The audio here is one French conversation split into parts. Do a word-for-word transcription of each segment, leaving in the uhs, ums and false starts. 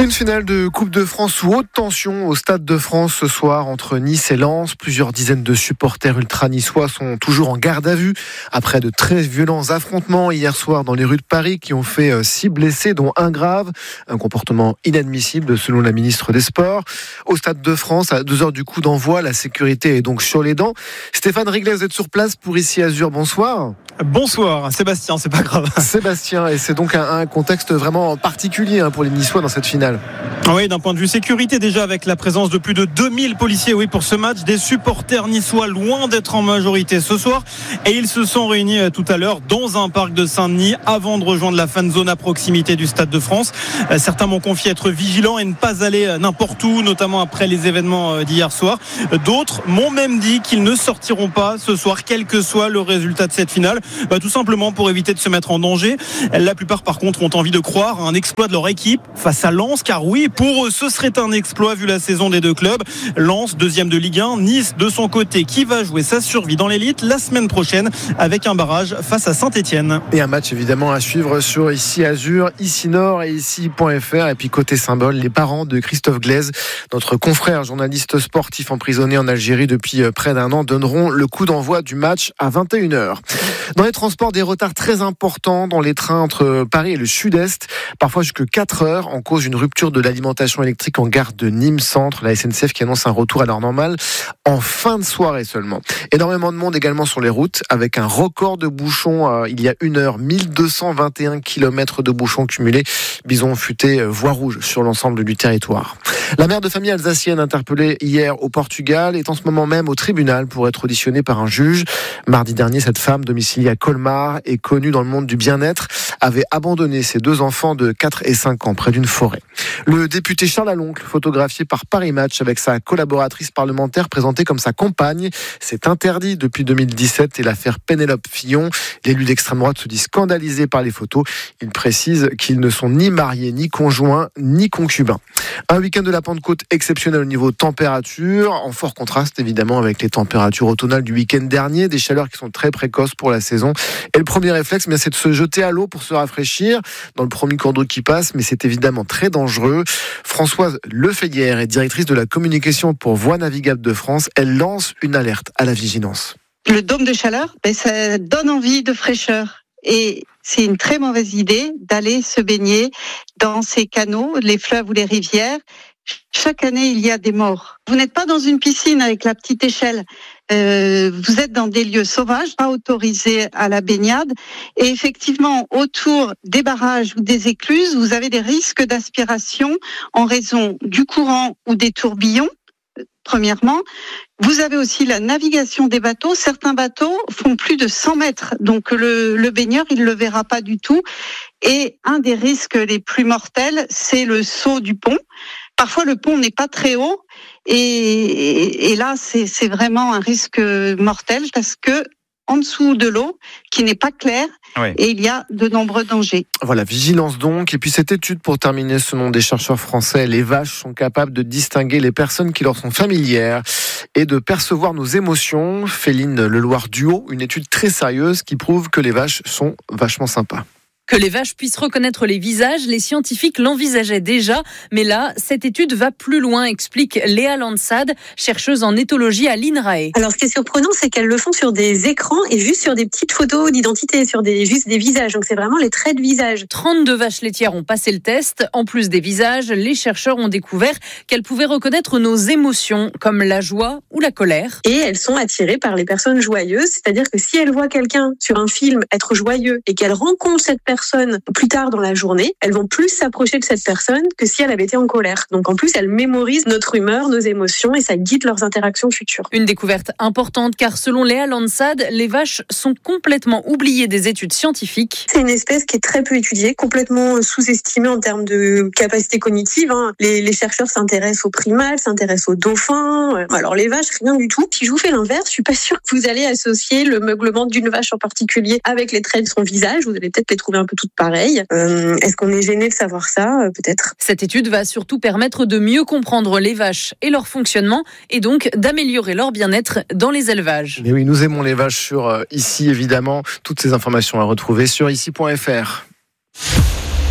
Une finale de Coupe de France sous haute tension au Stade de France ce soir entre Nice et Lens. Plusieurs dizaines de supporters ultra-niçois sont toujours en garde à vue après de très violents affrontements hier soir dans les rues de Paris qui ont fait six blessés, dont un grave. Un comportement inadmissible selon la ministre des Sports. Au Stade de France, à deux heures du coup d'envoi, la sécurité est donc sur les dents. Stéphane Riglet, vous êtes sur place pour Ici Azur. Bonsoir. Bonsoir, Sébastien, c'est pas grave. Sébastien, et c'est donc un, un contexte vraiment particulier hein, pour les Niçois dans cette finale. Oui, d'un point de vue sécurité déjà, avec la présence de plus de deux mille policiers oui, pour ce match, des supporters niçois loin d'être en majorité ce soir, et ils se sont réunis tout à l'heure dans un parc de Saint-Denis avant de rejoindre la fan zone à proximité du Stade de France. Certains m'ont confié être vigilants et ne pas aller n'importe où, notamment après les événements d'hier soir. D'autres m'ont même dit qu'ils ne sortiront pas ce soir, quel que soit le résultat de cette finale, bah, tout simplement pour éviter de se mettre en danger. La plupart par contre ont envie de croire à un exploit de leur équipe face à Lens, car oui, pour eux ce serait un exploit vu la saison des deux clubs. Lens, deuxième de Ligue un, Nice de son côté qui va jouer sa survie dans l'élite la semaine prochaine avec un barrage face à Saint-Etienne. Et un match évidemment à suivre sur Ici Azur, Ici Nord et Ici point F R. Et puis côté symbole, les parents de Christophe Glaise, notre confrère journaliste sportif emprisonné en Algérie depuis près d'un an, donneront le coup d'envoi du match à vingt et une heures. Dans les transports, des retards très importants dans les trains entre Paris et le sud-est, parfois jusqu'à quatre heures en cause d'une rupture de l'alimentation électrique en gare de Nîmes Centre. La S N C F qui annonce un retour à l'heure normale en fin de soirée seulement. Énormément de monde également sur les routes avec un record de bouchons euh, il y a une heure, mille deux cent vingt et un kilomètres de bouchons cumulés. Bison futé, euh, voie rouge sur l'ensemble du territoire. La mère de famille alsacienne interpellée hier au Portugal est en ce moment même au tribunal pour être auditionnée par un juge. Mardi dernier, cette femme domiciliée à Colmar et connue dans le monde du bien-être avait abandonné ses deux enfants de quatre et cinq ans près d'une forêt. Le député Charles Aloncle, photographié par Paris Match avec sa collaboratrice parlementaire présentée comme sa compagne, c'est interdit depuis deux mille dix-sept et l'affaire Pénélope Fillon. L'élu d'extrême droite se dit scandalisé par les photos. Il précise qu'ils ne sont ni mariés, ni conjoints, ni concubins. Un week-end de la Pentecôte exceptionnel au niveau température, en fort contraste évidemment avec les températures automnales du week-end dernier, des chaleurs qui sont très précoces pour la saison. Et le premier réflexe, c'est de se jeter à l'eau pour se rafraîchir dans le premier cours d'eau qui passe, mais c'est évidemment très dangereux. Françoise Lefeillère est directrice de la communication pour Voies navigables de France. Elle lance une alerte à la vigilance. Le dôme de chaleur, ben, ça donne envie de fraîcheur. Et c'est une très mauvaise idée d'aller se baigner dans ces canaux, les fleuves ou les rivières. Chaque année, il y a des morts. Vous n'êtes pas dans une piscine avec la petite échelle. Euh, vous êtes dans des lieux sauvages, pas autorisés à la baignade. Et effectivement, autour des barrages ou des écluses, vous avez des risques d'aspiration en raison du courant ou des tourbillons. Premièrement, vous avez aussi la navigation des bateaux. Certains bateaux font plus de cent mètres, donc le, le baigneur, il le verra pas du tout. Et un des risques les plus mortels, c'est le saut du pont. Parfois, le pont n'est pas très haut, et, et, et là, c'est, c'est vraiment un risque mortel parce que en dessous de l'eau, qui n'est pas claire, oui. Et il y a de nombreux dangers. Voilà, vigilance donc. Et puis cette étude, pour terminer, selon des chercheurs français, les vaches sont capables de distinguer les personnes qui leur sont familières et de percevoir nos émotions. Féline Leloir Duo, une étude très sérieuse qui prouve que les vaches sont vachement sympas. Que les vaches puissent reconnaître les visages, les scientifiques l'envisageaient déjà. Mais là, cette étude va plus loin, explique Léa Lansad, chercheuse en éthologie à l'I N R A E. Alors, ce qui est surprenant, c'est qu'elles le font sur des écrans et juste sur des petites photos d'identité, sur des, juste des visages. Donc, c'est vraiment les traits de visage. trente-deux vaches laitières ont passé le test. En plus des visages, les chercheurs ont découvert qu'elles pouvaient reconnaître nos émotions, comme la joie ou la colère. Et elles sont attirées par les personnes joyeuses. C'est-à-dire que si elles voient quelqu'un sur un film être joyeux et qu'elles rencontrent cette personne plus tard dans la journée, elles vont plus s'approcher de cette personne que si elle avait été en colère. Donc en plus, elles mémorisent notre humeur, nos émotions et ça guide leurs interactions futures. Une découverte importante car selon Léa Lansad, les vaches sont complètement oubliées des études scientifiques. C'est une espèce qui est très peu étudiée, complètement sous-estimée en termes de capacité cognitive. Hein. Les, les chercheurs s'intéressent aux primates, s'intéressent aux dauphins. Alors les vaches, rien du tout. Si je vous fais l'inverse, je suis pas sûre que vous allez associer le meuglement d'une vache en particulier avec les traits de son visage. Vous allez peut-être les trouver un peu toutes pareilles. Euh, est-ce qu'on est gêné de savoir ça ? Peut-être. Cette étude va surtout permettre de mieux comprendre les vaches et leur fonctionnement et donc d'améliorer leur bien-être dans les élevages. Mais oui, nous aimons les vaches sur euh, Ici, évidemment. Toutes ces informations à retrouver sur ici point f r.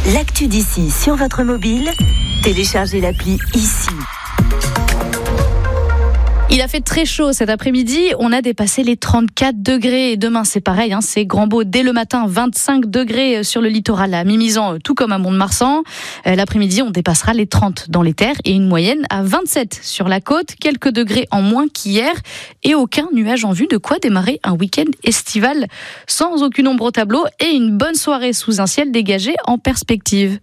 L'actu d'ici sur votre mobile, téléchargez l'appli ici. Il a fait très chaud cet après-midi, on a dépassé les trente-quatre degrés et demain c'est pareil, hein, c'est grand beau dès le matin, vingt-cinq degrés sur le littoral à Mimizan, tout comme à Mont-de-Marsan. L'après-midi on dépassera les trente dans les terres et une moyenne à vingt-sept sur la côte, quelques degrés en moins qu'hier et aucun nuage en vue, de quoi démarrer un week-end estival sans aucune ombre au tableau et une bonne soirée sous un ciel dégagé en perspective.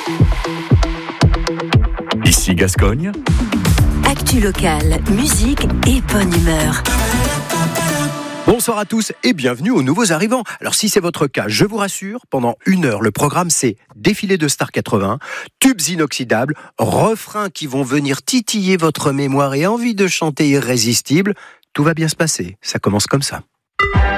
Ici Gascogne. Actu locale, musique et bonne humeur. Bonsoir à tous et bienvenue aux nouveaux arrivants. Alors si c'est votre cas, je vous rassure, pendant une heure, le programme c'est défilé de Star quatre-vingts, tubes inoxydables, refrains qui vont venir titiller votre mémoire et envie de chanter irrésistible. Tout va bien se passer, ça commence comme ça.